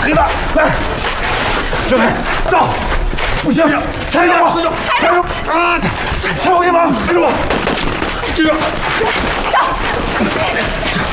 黑子，来，小美，走，不行，踩着我，踩着啊，踩我肩膀，踩着我，这个， 上。